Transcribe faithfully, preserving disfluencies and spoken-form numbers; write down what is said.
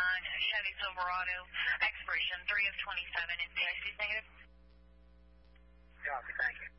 nine, Chevy Silverado, expiration three of twenty-seven, and P I C is negative. Copy, thank you.